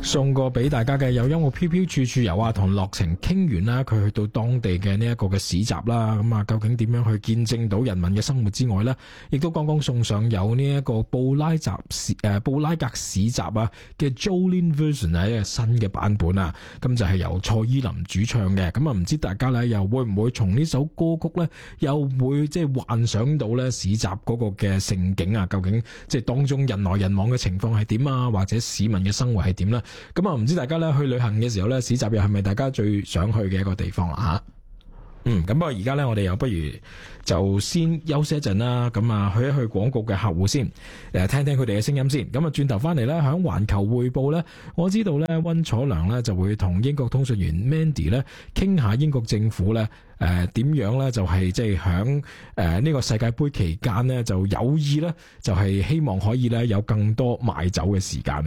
送過俾大家嘅有音樂飄飄處處遊啊，同樂晴傾完啦，佢去到當地嘅呢一個嘅市集啦，咁啊究竟點樣去見證到人民嘅生活之外呢？亦都剛剛送上有呢一個布拉格市集啊嘅 Jolene Version 係一個新嘅版本啊，咁就係由蔡依林主唱嘅，咁啊唔知大家咧又會唔會從呢首歌曲咧，又會即係幻想到咧市集嗰個嘅盛景啊？究竟即係當中人來人往嘅情況係點啊？或者市民嘅生活係點咧？咁啊唔知大家咧去旅行嘅時候咧，市集又係咪大家最想去嘅一個地方啦吓？咁不過而家咧，我哋又不如就先休息一陣啦。咁啊，去一去廣告嘅客戶先，聽聽佢哋嘅聲音先。咁啊，轉頭翻嚟咧，響環球匯報咧，我知道咧，溫楚良咧就會同英國通訊員 Mandy 咧傾下英國政府咧點樣咧，就係即係響呢個世界盃期間咧，就有意咧，就係希望可以咧有更多賣酒嘅時間。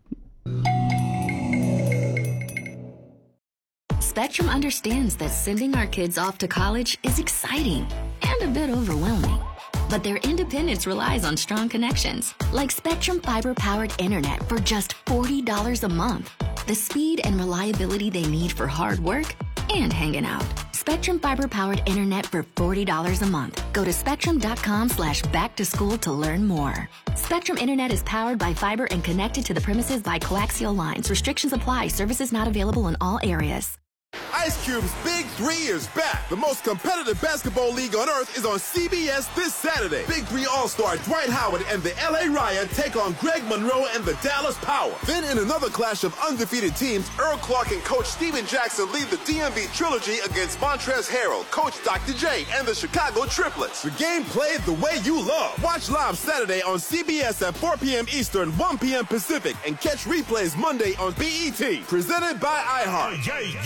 Spectrum understands that sending our kids off to college is exciting and a bit overwhelming. But their independence relies on strong connections, like Spectrum fiber-powered internet for just $40 a month. The speed and reliability they need for hard work and hanging out. Spectrum fiber-powered internet for $40 a month. Go to spectrum.com/back-to-school to learn more. Spectrum internet is powered by fiber and connected to the premises by coaxial lines. Restrictions apply. Services not available in all areas. Ice Cube's Big 3 is back. The most competitive basketball league on earth is on CBS this Saturday. Big 3 All-Star Dwight Howard and the LA Riot take on Greg Monroe and the Dallas Power. Then in another clash of undefeated teams, Earl Clark and Coach Steven Jackson lead the DMV Trilogy against Montrezl Harrell, Coach Dr. J, and the Chicago Triplets. The game played the way you love. Watch live Saturday on CBS at 4 p.m. Eastern, 1 p.m. Pacific, and catch replays Monday on BET. Presented by iHeart.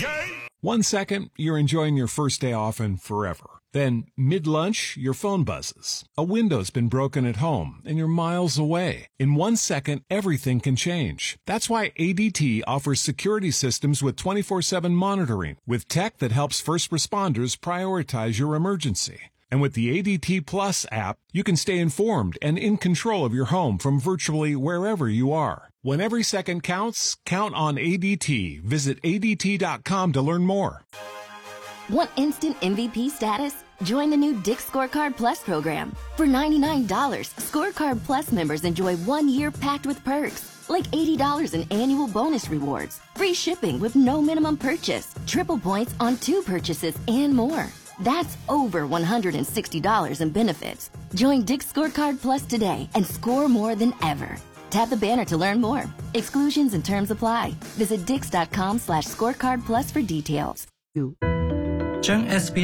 One second, you're enjoying your first day off and forever. Then, mid-lunch, your phone buzzes. A window's been broken at home, and you're miles away. In 1 second, everything can change. That's why ADT offers security systems with 24/7 monitoring, with tech that helps first responders prioritize your emergency. And with the ADT Plus app, you can stay informed and in control of your home from virtually wherever you are. When every second counts, count on ADT. Visit ADT.com to learn more. Want instant MVP status? Join the new Dick's Scorecard Plus program. For $99, Scorecard Plus members enjoy 1 year packed with perks, like $80 in annual bonus rewards, free shipping with no minimum purchase, triple points on 2 purchases, and more. That's over $160 in benefits. Join Dick's Scorecard Plus today and score more than ever. Tap the banner to learn more. Exclusions and terms apply. Visit dix.com/scorecardplus for details. 將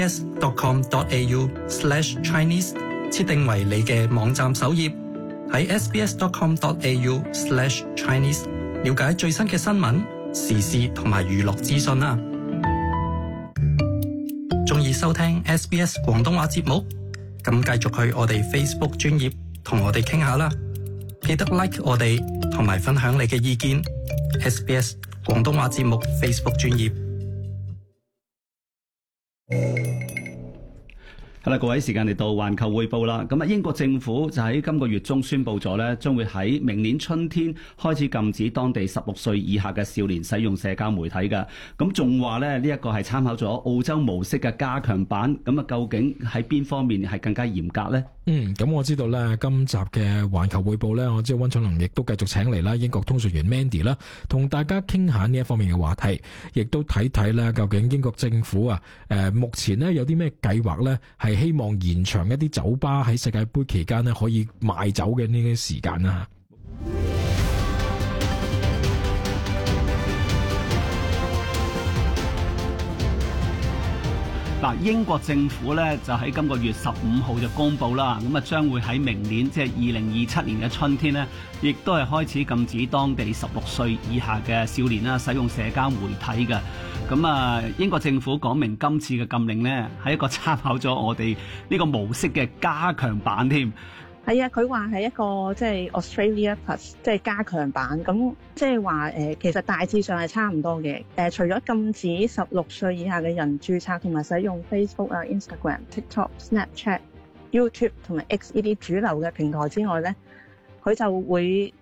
sbs.com.au/chinese 設定為你嘅網站首頁，喺 sbs.com.au/chinese 了解最新嘅新聞、時事同埋娛樂資訊啦。鍾意收聽 SBS 廣東話節目？咁繼續去我哋 Facebook 專頁同我哋傾下啦。記得 like 我哋同埋分享你嘅意見。SBS 廣東話節目 Facebook 專頁。 好啦，各位，時間嚟到環球匯報啦。咁啊，英國政府就喺今個月中宣布咗咧，將會喺明年春天開始禁止當地16歲以下嘅少年使用社交媒體嘅。咁仲話咧，呢一個係參考咗澳洲模式嘅加強版。咁啊，究竟喺邊方面係更加嚴格呢？ 咁我知道咧，今集嘅環球匯報咧，我知道溫楚良亦都繼續請嚟啦，英國通訊員 Mandy 啦，同大家傾下呢一方面嘅話題，亦都睇睇咧，究竟英國政府啊，目前呢有啲咩計劃咧，係希望延長一啲酒吧喺世界盃期間呢可以賣酒嘅呢啲時間啦。 嗱，英國政府咧就喺今個月15號就公布啦，咁啊將會喺明年即係2027年嘅春天呢，亦都係開始禁止當地16歲以下嘅少年啦使用社交媒體嘅。咁啊，英國政府講明今次嘅禁令呢係一個參考咗我哋呢個模式嘅加強版添。 係啊，佢話係一個即係 Australia Plus 即係加強版，咁即係話其實大致上係差唔多嘅。除咗禁止16歲以下嘅人註冊同埋使用 Facebook 啊、Instagram、TikTok、Snapchat、YouTube 同埋 X 呢啲主流嘅平台之外咧，佢就會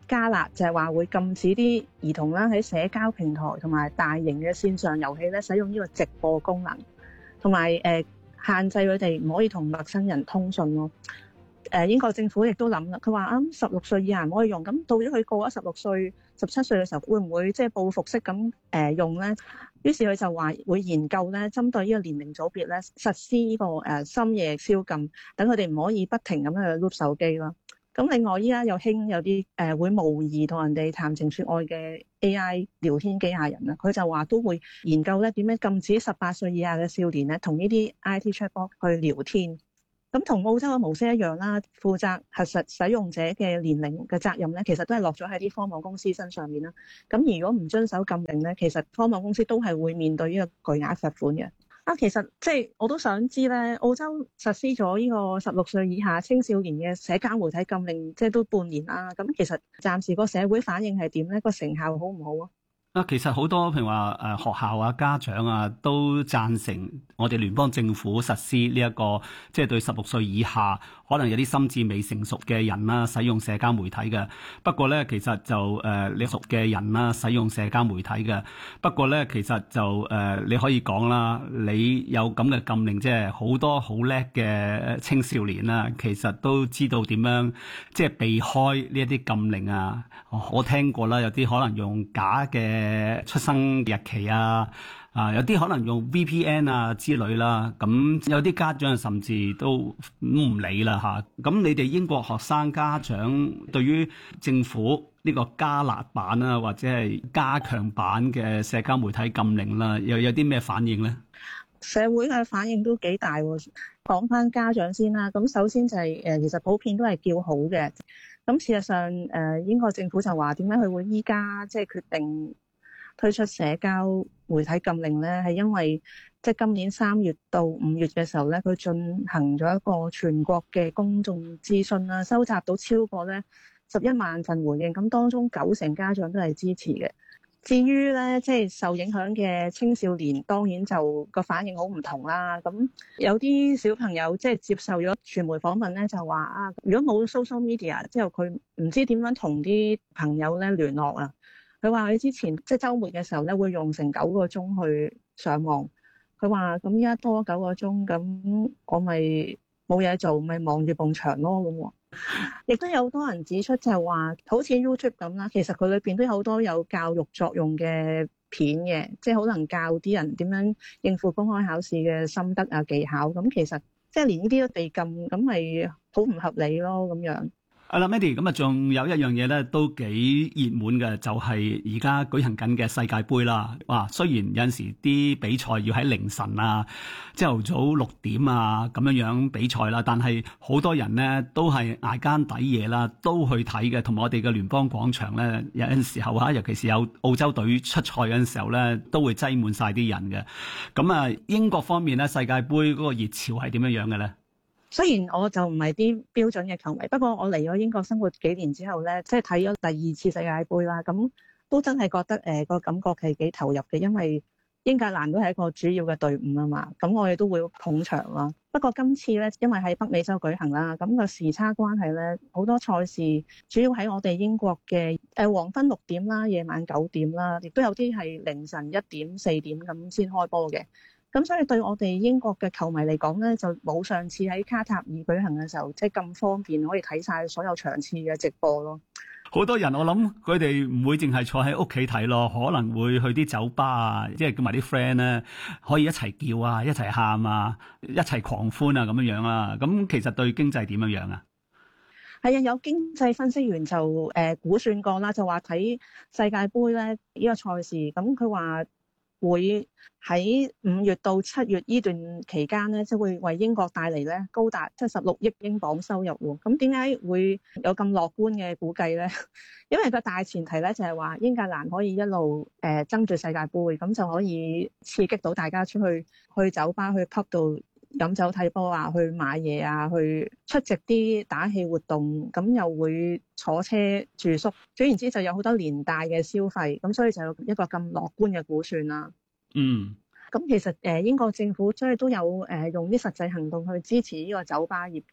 加辣，就係話會禁止啲兒童啦喺社交平台同埋大型嘅線上遊戲咧使用呢個直播功能，同埋限制佢哋唔可以同陌生人通訊咯。英國政府亦都諗啦，佢話16歲以下唔可以用，咁到咗佢過咗16歲、17歲嘅時候，會唔會即係報復式咁用咧？於是佢就話會研究咧，針對呢個年齡組別咧實施呢個深夜宵禁，等佢哋唔可以不停咁去碌手機咯。咁另外依家又興有啲會模擬同人哋談情說愛嘅 AI 聊天機械人啦，佢就話都會研究咧點樣禁止18歲以下嘅少年咧同呢啲 IT chatbot 去聊天。咁同澳洲嘅模式一樣啦，負責核實使用者嘅年齡嘅責任咧，其實都係落咗喺啲科網公司身上面啦。咁如果唔遵守禁令咧，其實科網公司都係會面對呢個巨額罰款嘅。其實即係我都想知咧，澳洲實施咗呢個16歲以下青少年嘅社交媒體禁令，即係都半年啦。咁其實暫時個社會反應係點咧？個成效好唔好啊？ 其實好多譬如話學校啊、家長啊都贊成我哋聯邦政府實施呢一個，即係對16歲以下可能有啲心智未成熟嘅人啦，使用社交媒體嘅。不過咧，其實就你熟嘅人啦，使用社交媒體嘅。不過咧，其實就你可以講啦，你有咁嘅禁令，即係好多好叻嘅青少年啦，其實都知道點樣即係避開呢一啲禁令啊。我聽過啦，有啲可能用假嘅出生日期啊，有啲可能用 VPN 啊之類啦，咁有啲家長甚至都唔理啦嚇。咁你哋英國學生家長對於政府呢個加辣版啊，或者係加強版嘅社交媒體禁令啦，又有啲咩反應咧？ 社會嘅反應都幾大喎。講翻家長先啦，咁首先就係其實普遍都係叫好嘅。咁事實上英國政府就話點解佢會依家即係決定推出社交媒體禁令咧，係因為即係今年3月到5月嘅時候咧，佢進行咗一個全國嘅公眾諮詢啦，收集到超過咧11萬份回應，咁當中90%家長都係支持嘅。至於咧，即係受影響嘅青少年，當然就個反應好唔同啦。咁有啲小朋友即係接受咗傳媒訪問咧，就話如果冇 social media 之後，佢唔知點樣同啲朋友咧聯絡啊。佢話佢之前即係週末嘅時候咧，會用成9個鐘去上網。佢話咁依家多9個鐘，咁我咪冇嘢做，咪望住埲牆咯咁喎。亦都有好多人指出就係話，好似 YouTube 咁啦，其實佢裏邊都有好多有教育作用嘅片嘅，即係可能教啲人點樣應付公開考試嘅心得啊、技巧。咁其實即係連呢啲都被禁，咁咪好唔合理咯咁樣。 Mandy， 咁仲有一樣嘢咧，都幾熱門嘅，就係而家舉行緊嘅世界盃啦。哇，雖然有陣時啲比賽要喺凌晨啊、朝頭早6點啊咁樣比賽啦，但係好多人咧都係捱更抵夜啦，都去睇嘅。同埋我哋嘅聯邦廣場咧，有陣時候尤其是有澳洲隊出賽嗰陣時候咧，都會擠滿晒啲人嘅。咁英國方面咧，世界盃嗰個熱潮係點樣嘅咧？ 雖然我就唔係啲標準嘅球迷，不過我嚟咗英國生活幾年之後咧，即係睇咗第2次世界盃啦，咁都真係覺得個感覺係幾投入嘅，因為英格蘭都係一個主要嘅隊伍啊嘛，咁我哋都會捧場啦。不過今次咧，因為喺北美洲舉行啦，咁個時差關係咧，好多賽事主要喺我哋英國嘅黃昏6點啦、夜晚9點啦，亦都有啲係凌晨1點、4點咁先開波嘅。咁所以對我哋英國嘅球迷嚟講咧，就冇上次喺卡塔爾舉行嘅時候，即係咁方便可以睇晒所有場次嘅直播咯。 好多人我諗佢哋唔會淨係坐喺屋企睇咯，可能會去啲酒吧啊，即係叫埋啲 friend 咧，可以一齊叫啊、一齊喊啊、一齊狂歡啊咁樣樣啊。咁其實對經濟點樣樣啊？ 係啊，有經濟分析員就估算過啦，就話睇世界盃咧呢個賽事，咁佢話會喺5月到7月呢段期間咧，即係會為英國帶嚟咧高達76億英鎊收入喎。咁點解會有咁樂觀嘅估計咧？因為個大前提咧就係話英格蘭可以一路爭住世界盃，咁就可以刺激到大家出去酒吧、去 pub 度飲酒睇波啊，去買嘢啊，去出席啲打氣活動，咁又會坐車住宿，總言之就有好多連帶嘅消費，咁所以就有一個咁樂觀嘅估算啦。咁其實英國政府所以都有用啲實際行動去支持呢個酒吧業嘅。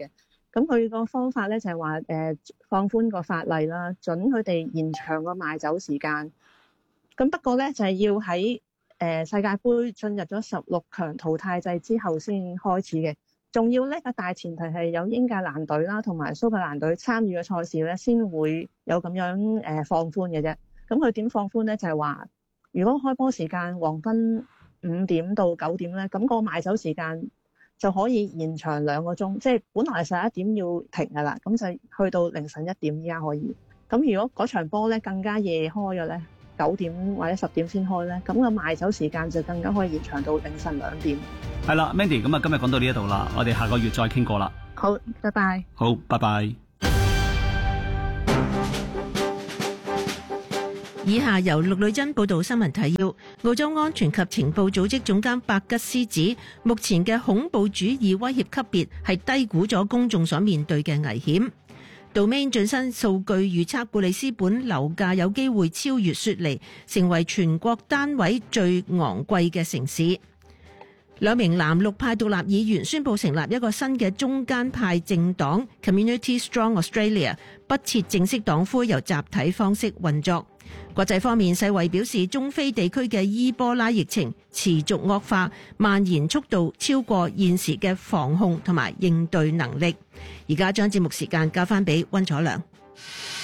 咁佢個方法咧就係話放寬個法例啦，準佢哋延長個賣酒時間。咁不過咧就係要喺世界盃進入咗16強淘汰制之後先開始嘅。仲要呢個大前提係有英格蘭隊啦同埋蘇格蘭隊參與嘅賽事咧，先會有咁樣放寬嘅啫。咁佢點放寬咧？就係話，如果開波時間黃昏5點到9點咧，咁個賣酒時間就可以延長2個鐘，即係本來係11點要停㗎啦，咁就去到凌晨1點依家可以。咁如果嗰場波咧更加夜開嘅咧，9點或者10點先開咧，咁個賣酒時間就更加可以延長到凌晨2點。 係啦 ，Mandy， 咁啊今日講到呢一度啦，我哋下個月再傾過啦。 好，拜拜。 好，拜拜。 以下由陸女珍報道新聞提要。澳洲安全及情報組織總監伯吉斯指，目前嘅恐怖主義威脅級別係低估咗公眾所面對嘅危險。Domain 最新數據預測布里斯本樓價有機會超越雪梨，成為全國單位最昂貴嘅城市。2名藍綠派獨立議員宣布成立一個新嘅中間派政黨 Community Strong Australia， 不設正式黨魁，由集體方式運作。國際方面，世衛表示中非地區嘅伊波拉疫情持續惡化，蔓延速度超過現時嘅防控同埋應對能力。而家將節目時間交翻俾溫楚良。